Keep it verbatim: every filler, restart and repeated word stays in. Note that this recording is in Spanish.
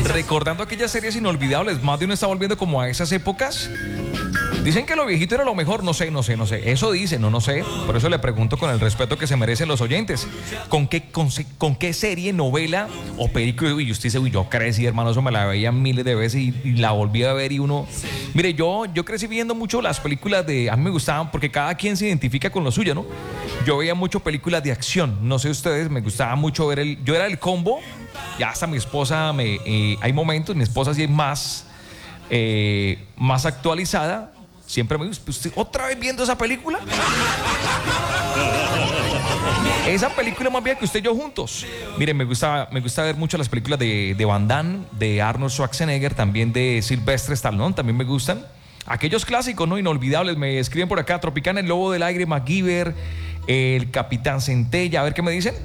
recordando aquellas series inolvidables. Más de uno está volviendo como a esas épocas. Dicen que lo viejito era lo mejor, no sé, no sé, no sé. Eso dicen, no, no sé. Por eso le pregunto con el respeto que se merecen los oyentes. ¿Con qué, con, con qué serie, novela o película? Y usted dice, uy, yo crecí, hermano, eso me la veía miles de veces y, y la volví a ver y uno... Mire, yo, yo crecí viendo mucho las películas de... A mí me gustaban porque cada quien se identifica con lo suyo, ¿no? Yo veía mucho películas de acción. No sé ustedes, me gustaba mucho ver el... Yo era el combo. Ya hasta mi esposa me... Eh, hay momentos, mi esposa sí es más... Eh, más actualizada. Siempre me gusta, ¿usted otra vez viendo esa película? Esa película más bien que usted y yo juntos. Miren, me gusta, me gusta ver mucho las películas de, de Van Damme, de Arnold Schwarzenegger, también de Sylvester Stallone, también me gustan. Aquellos clásicos, ¿no? Inolvidables. Me escriben por acá, Tropicana, El Lobo del Aire, MacGyver, El Capitán Centella. A ver qué me dicen.